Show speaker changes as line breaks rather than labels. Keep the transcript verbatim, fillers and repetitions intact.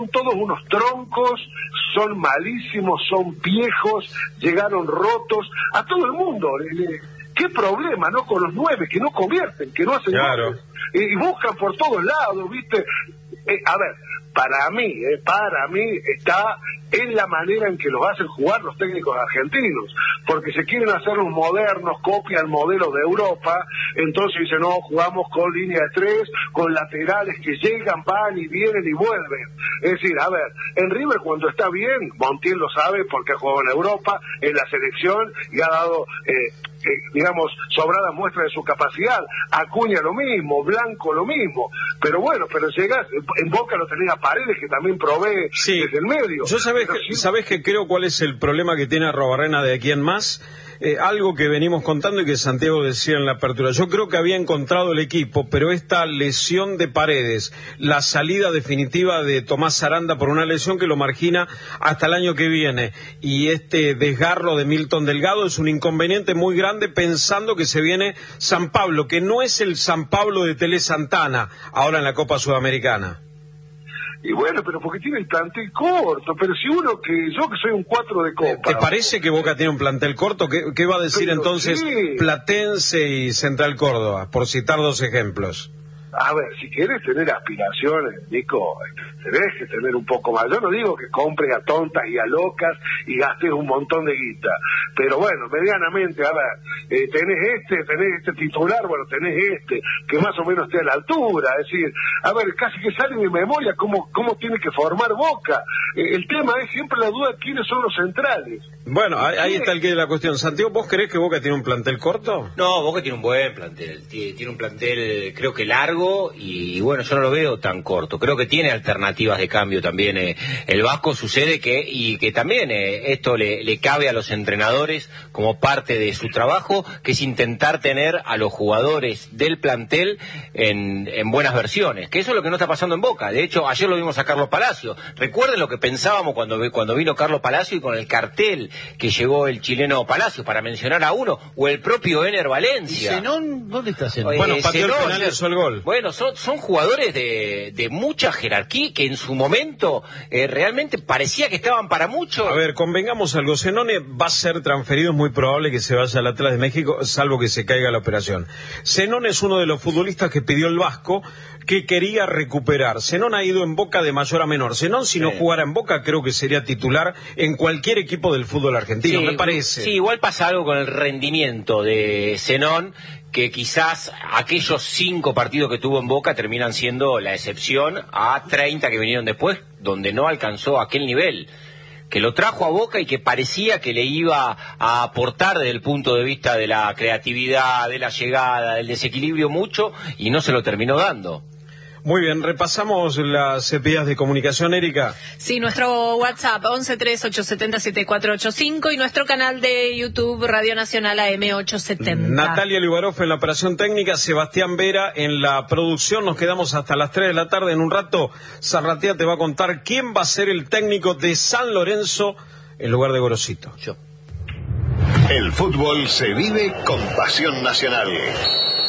Son todos unos troncos, son malísimos, son viejos, llegaron rotos, a todo el mundo. ¿Qué problema, no? Con los nueve, que no convierten, que no hacen
claro.
goles, y buscan por todos lados, ¿viste? Eh, a ver, para mí, eh, para mí está en la manera en que los hacen jugar los técnicos argentinos, porque se quieren hacer los modernos, copian modelos de Europa, entonces dicen, no, jugamos con línea de tres, con laterales que llegan, van y vienen y vuelven. Es decir, a ver, en River cuando está bien, Montiel lo sabe porque ha jugado en Europa, en la selección, y ha dado... Eh, Eh, digamos, sobrada muestra de su capacidad. Acuña lo mismo, Blanco lo mismo, pero bueno, pero llegas, en Boca lo tenés a Paredes, que también provee
sí.
desde el medio.
Yo sabés que,
sí...
sabés que creo cuál es el problema que tiene Arrobarrena de aquí en más. Eh, algo que venimos contando y que Santiago decía en la apertura. Yo creo que había encontrado el equipo, pero esta lesión de Paredes, la salida definitiva de Tomás Aranda por una lesión que lo margina hasta el año que viene, y este desgarro de Milton Delgado es un inconveniente muy grande, pensando que se viene San Pablo, que no es el San Pablo de Tele Santana ahora en la Copa Sudamericana.
Y bueno, pero porque tiene el plantel corto, pero si uno que, yo que soy un cuatro de Copa...
¿Te parece que Boca tiene un plantel corto? ¿Qué, qué va a decir pero entonces sí. Platense y Central Córdoba, por citar dos ejemplos?
A ver, si quieres tener aspiraciones, Nico, tenés que tener un poco más. Yo no digo que compres a tontas y a locas y gastes un montón de guita, pero bueno, medianamente, a ver, eh, tenés este, tenés este titular, bueno, tenés este, que más o menos esté a la altura, es decir, a ver, casi que sale de mi memoria cómo, cómo tiene que formar Boca. Eh, el tema es siempre la duda de quiénes son los centrales.
Bueno, ahí, ahí está el quid de la cuestión. Santiago, ¿vos creés que Boca tiene un plantel corto?
No, Boca tiene un buen plantel, tiene, tiene un plantel creo que largo, y, y bueno, yo no lo veo tan corto, creo que tiene alternativas de cambio también. Eh, el Vasco sucede que, y que también eh, esto le, le cabe a los entrenadores como parte de su trabajo, que es intentar tener a los jugadores del plantel en, en buenas versiones, que eso es lo que no está pasando en Boca. De hecho, ayer lo vimos a Carlos Palacio. Recuerden lo que pensábamos cuando, cuando vino Carlos Palacio y con el cartel que llegó el chileno Palacio, para mencionar a uno, o el propio Ener Valencia.
¿Y Zenón? ¿Dónde está Zenón?
Eh,
bueno, pateó
Zenón,
el penal y hizo el gol.
Bueno, son, son jugadores de, de mucha jerarquía que en su momento eh, realmente parecía que estaban para mucho.
A ver, convengamos algo, Zenone va a ser transferido, es muy probable que se vaya al Atlas de México, salvo que se caiga la operación. Zenón es uno de los futbolistas que pidió el Vasco, que quería recuperar. Zenón ha ido en Boca de mayor a menor. Zenón, si sí. no jugara en Boca, creo que sería titular en cualquier equipo del fútbol argentino,
sí,
me parece.
Sí, igual pasa algo con el rendimiento de Zenón, que quizás aquellos cinco partidos que tuvo en Boca terminan siendo la excepción a treinta que vinieron después, donde no alcanzó aquel nivel, que lo trajo a Boca y que parecía que le iba a aportar desde el punto de vista de la creatividad, de la llegada, del desequilibrio mucho, y no se lo terminó dando.
Muy bien, repasamos las vías de comunicación, Erika.
Sí, nuestro WhatsApp once tres ocho siete cero siete cuatro ocho cinco y nuestro canal de YouTube Radio Nacional A M ochocientos setenta.
Natalia Liubarov en la operación técnica, Sebastián Vera en la producción. Nos quedamos hasta las tres de la tarde. En un rato, Zarratea te va a contar quién va a ser el técnico de San Lorenzo en lugar de Gorosito.
Yo.
El fútbol se vive con pasión nacional.